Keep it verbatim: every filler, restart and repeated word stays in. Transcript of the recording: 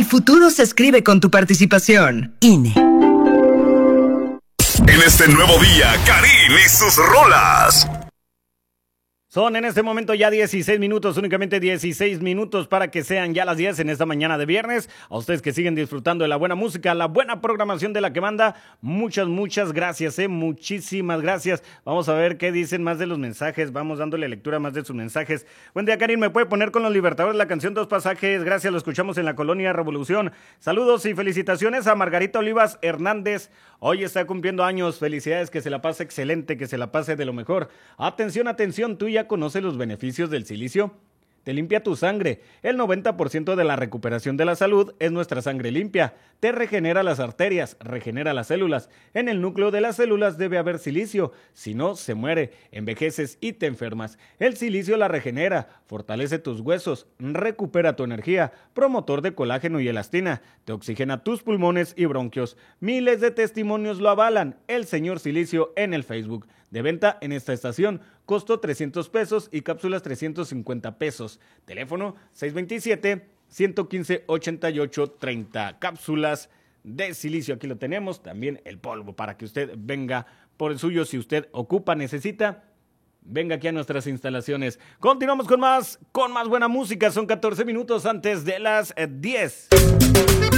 futuro se escribe con tu participación. I N E. En este nuevo día, Karin y sus rolas. Son en este momento ya dieciséis minutos, únicamente dieciséis minutos para que sean ya las diez en esta mañana de viernes. A ustedes que siguen disfrutando de la buena música, la buena programación de La Que Manda, muchas, muchas gracias, eh, muchísimas gracias. Vamos a ver qué dicen más de los mensajes, vamos dándole lectura más de sus mensajes. Buen día, Karin, ¿me puede poner con Los Libertadores la canción Dos Pasajes? Gracias, lo escuchamos en la Colonia Revolución. Saludos y felicitaciones a Margarita Olivas Hernández. Hoy está cumpliendo años, felicidades, que se la pase excelente, que se la pase de lo mejor. Atención, atención, tú ya conoces los beneficios del silicio. Te limpia tu sangre. El noventa por ciento de la recuperación de la salud es nuestra sangre limpia. Te regenera las arterias, regenera las células. En el núcleo de las células debe haber silicio. Si no, se muere, envejeces y te enfermas. El silicio la regenera, fortalece tus huesos, recupera tu energía, promotor de colágeno y elastina. Te oxigena tus pulmones y bronquios. Miles de testimonios lo avalan. El señor Silicio en el Facebook. De venta en esta estación. Costo trescientos pesos y cápsulas trescientos cincuenta pesos. Teléfono seis dos siete, uno uno cinco, ocho ocho tres cero. Cápsulas de silicio. Aquí lo tenemos. También el polvo para que usted venga por el suyo. Si usted ocupa, necesita, venga aquí a nuestras instalaciones. Continuamos con más, con más buena música. Son catorce minutos antes de las diez.